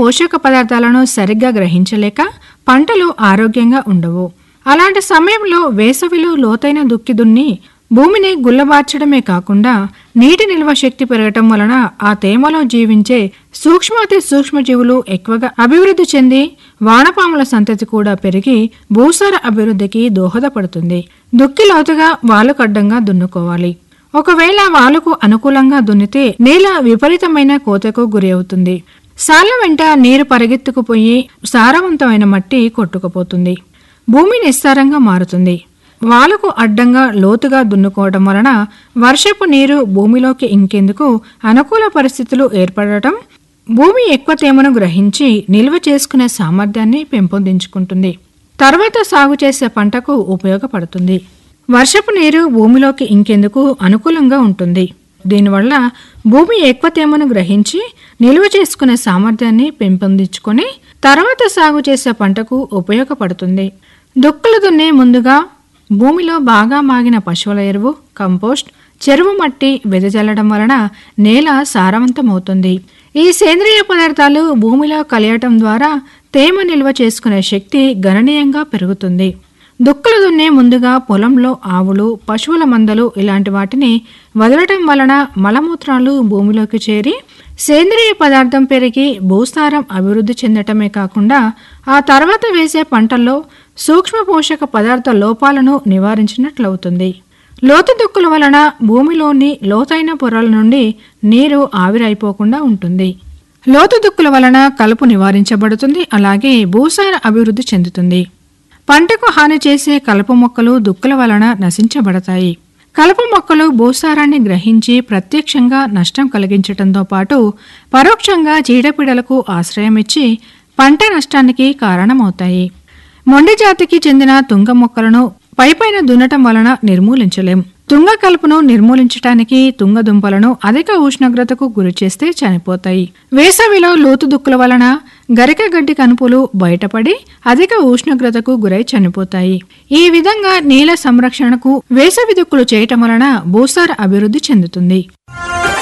పోషక పదార్థాలను సరిగ్గా గ్రహించలేక పంటలు ఆరోగ్యంగా ఉండవు. అలాంటి సమయంలో వేసవిలో లోతైన దుక్కి దున్ని భూమిని గుల్లబార్చడమే కాకుండా నీటి నిల్వ శక్తి పెరగటం వలన ఆ తేమలో జీవించే సూక్ష్మాతి సూక్ష్మజీవులు ఎక్కువగా అభివృద్ధి చెంది వానపాముల సంతతి కూడా పెరిగి భూసార అభివృద్ధికి దోహదపడుతుంది. దుక్కి లోతుగా వాలుకడ్డంగా దున్నుకోవాలి. ఒకవేళ వాలుకు అనుకూలంగా దున్నితే నేల విపరీతమైన కోతకు గురి అవుతుంది. సాళ్ల వెంట నీరు పరిగెత్తుకుపోయి సారవంతమైన మట్టి కొట్టుకుపోతుంది. భూమి నిస్సారంగా మారుతుంది. వాలుకు అడ్డంగా లోతుగా దున్నుకోవడం వలన వర్షపు నీరు భూమిలోకి ఇంకేందుకు అనుకూల పరిస్థితులు ఏర్పడటం, భూమి ఎక్కువ తేమను గ్రహించి నిల్వ చేసుకునే సామర్థ్యాన్ని పెంపొందించుకుంటుంది. తర్వాత సాగు చేసే పంటకు ఉపయోగపడుతుంది. వర్షపు నీరు భూమిలోకి ఇంకేందుకు అనుకూలంగా ఉంటుంది. దీనివల్ల భూమి ఎక్కువ తేమను గ్రహించి నిల్వ చేసుకునే సామర్థ్యాన్ని పెంపొందించుకొని తర్వాత సాగు చేసే పంటకు ఉపయోగపడుతుంది. దుక్కులు దున్నే ముందుగా భూమిలో బాగా మాగిన పశువుల ఎరువు, కంపోస్ట్, చెరువు మట్టి వెదజల్లడం వలన నేల సారవంతమవుతుంది. ఈ సేంద్రియ పదార్థాలు భూమిలో కలియటం ద్వారా తేమ నిల్వ చేసుకునే శక్తి గణనీయంగా పెరుగుతుంది. దుక్కులు దున్నే ముందుగా పొలంలో ఆవులు, పశువుల మందలు ఇలాంటి వాటిని వదలటం వలన మలమూత్రాలు భూమిలోకి చేరి సేంద్రియ పదార్థం పెరిగి భూసారం అభివృద్ధి చెందటమే కాకుండా ఆ తర్వాత వేసే పంటల్లో సూక్ష్మ పోషక పదార్థ లోపాలను నివారించినట్లవుతుంది. లోతు దుక్కుల వలన భూమిలోని లోతైన పొరల నుండి నీరు ఆవిరైపోకుండా ఉంటుంది. లోతు దుక్కుల వలన కలుపు నివారించబడుతుంది. అలాగే భూసార అభివృద్ధి చెందుతుంది. పంటకు హాని చేసే కలుపు మొక్కలు దుక్కుల వలన నశించబడతాయి. కలుపు మొక్కలు భూసారాన్ని గ్రహించి ప్రత్యక్షంగా నష్టం కలిగించటంతో పాటు పరోక్షంగా చీడపీడలకు ఆశ్రయమిచ్చి పంట నష్టానికి కారణమవుతాయి. మొండి జాతికి చెందిన తుంగ మొక్కలను పైపైన దున్నటం వలన నిర్మూలించలేం. తుంగ కలుపును నిర్మూలించటానికి తుంగ దుంపలను అధిక ఉష్ణోగ్రతకు గురిచేస్తే చనిపోతాయి. వేసవిలో లోతు దుక్కుల వలన గరిక గడ్డి కనుపులు బయటపడి అధిక ఉష్ణోగ్రతకు గురై చనిపోతాయి. ఈ విధంగా నీళ్ల సంరక్షణకు వేసవి దుక్కులు చేయటం వలన భూసార అభివృద్ధి చెందుతుంది.